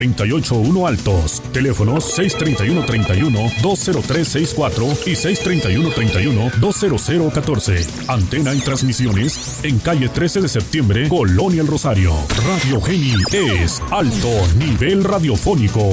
381 Altos, teléfonos 631-31-20364 y 631-31-20014. Antena y transmisiones en calle 13 de septiembre, Colonia El Rosario. Radio Geni es alto nivel radiofónico.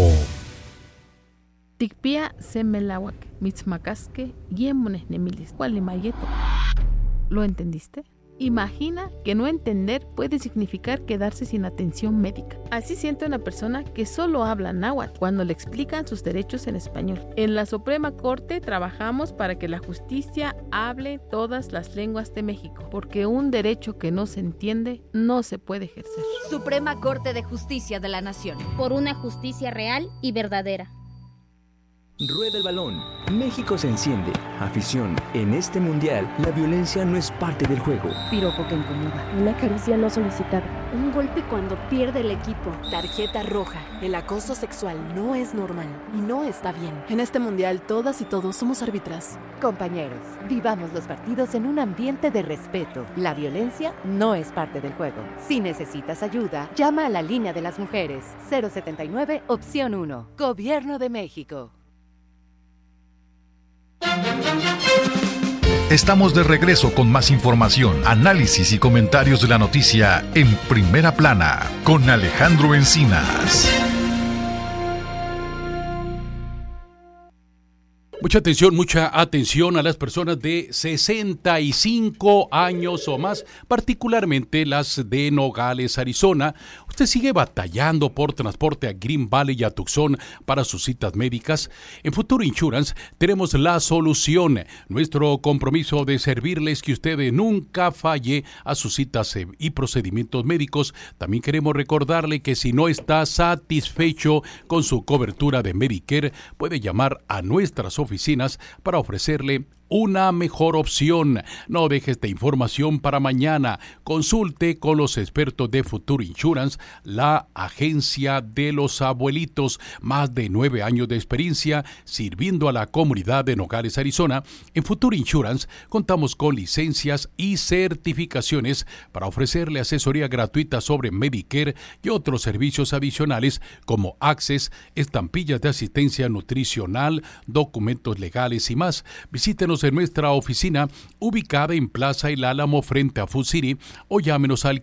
Tikpia semelawak, mitzmacasque, yemones nemilis, cualimayeto. ¿Lo entendiste? Imagina que no entender puede significar quedarse sin atención médica. Así siente una persona que solo habla náhuatl cuando le explican sus derechos en español. En la Suprema Corte trabajamos para que la justicia hable todas las lenguas de México, porque un derecho que no se entiende no se puede ejercer. Suprema Corte de Justicia de la Nación. Por una justicia real y verdadera. Rueda el balón. México se enciende. Afición. En este mundial, la violencia no es parte del juego. Piropo que incomoda. Una caricia no solicitada. Un golpe cuando pierde el equipo. Tarjeta roja. El acoso sexual no es normal y no está bien. En este mundial, todas y todos somos árbitras. Compañeros, vivamos los partidos en un ambiente de respeto. La violencia no es parte del juego. Si necesitas ayuda, llama a la línea de las mujeres. 079, opción 1. Gobierno de México. Estamos de regreso con más información, análisis y comentarios de la noticia en Primera Plana con Alejandro Encinas. Mucha atención a las personas de 65 años o más, particularmente las de Nogales, Arizona. ¿Usted sigue batallando por transporte a Green Valley y a Tucson para sus citas médicas? En Future Insurance tenemos la solución. Nuestro compromiso de servirles que usted nunca falle a sus citas y procedimientos médicos. También queremos recordarle que si no está satisfecho con su cobertura de Medicare, puede llamar a nuestras oficinas para ofrecerle una mejor opción. No deje esta información para mañana. Consulte con los expertos de Future Insurance, la agencia de los abuelitos. Más de 9 años de experiencia sirviendo a la comunidad de Nogales, Arizona. En Future Insurance contamos con licencias y certificaciones para ofrecerle asesoría gratuita sobre Medicare y otros servicios adicionales como Access, estampillas de asistencia nutricional, documentos legales y más. Visítenos en nuestra oficina ubicada en Plaza El Álamo frente a Food City o llámenos al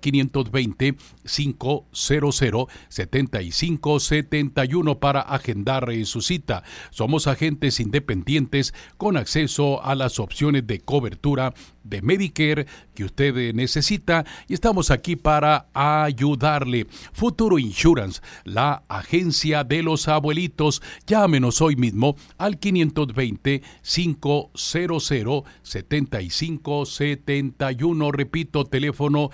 520-500-7571 para agendar su cita. Somos agentes independientes con acceso a las opciones de cobertura de Medicare que usted necesita y estamos aquí para ayudarle. Futuro Insurance, la agencia de los abuelitos. Llámenos hoy mismo al 520-500-7571. Repito, teléfono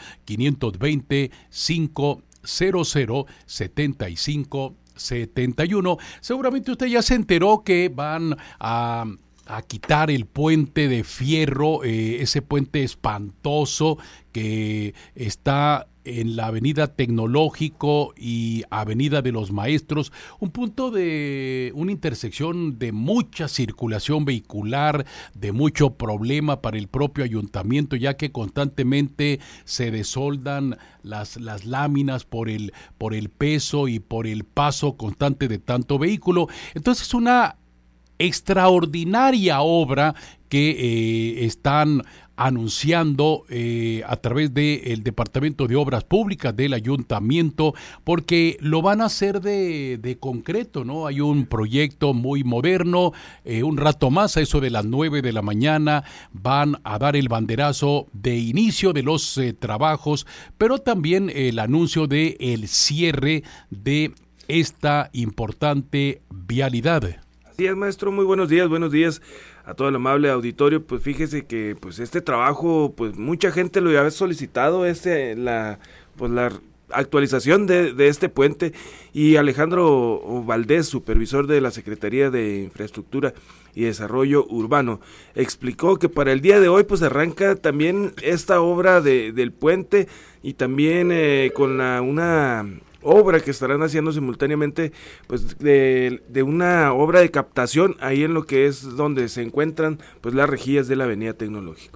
520-500-7571. Seguramente usted ya se enteró que van a quitar el puente de fierro, ese puente espantoso que está en la Avenida Tecnológico y Avenida de los Maestros, un punto de una intersección de mucha circulación vehicular, de mucho problema para el propio ayuntamiento, ya que constantemente se desoldan las láminas por el peso y por el paso constante de tanto vehículo. Entonces, una extraordinaria obra que están anunciando a través del Departamento de Obras Públicas del Ayuntamiento, porque lo van a hacer de concreto, ¿no? Hay un proyecto muy moderno, un rato más, a eso de las 9 de la mañana, van a dar el banderazo de inicio de los trabajos, pero también el anuncio de el cierre de esta importante vialidad. Así es, maestro, muy buenos días a todo el amable auditorio. Pues fíjese que pues este trabajo, pues mucha gente lo había solicitado, la actualización de este puente, y Alejandro Valdés, supervisor de la Secretaría de Infraestructura y Desarrollo Urbano, explicó que para el día de hoy pues arranca también esta obra del puente y también con una obra que estarán haciendo simultáneamente pues de una obra de captación ahí en lo que es donde se encuentran pues las rejillas de la Avenida Tecnológico.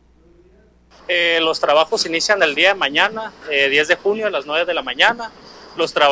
Los trabajos inician el día de mañana, 10 de junio a las 9 de la mañana. los trabajos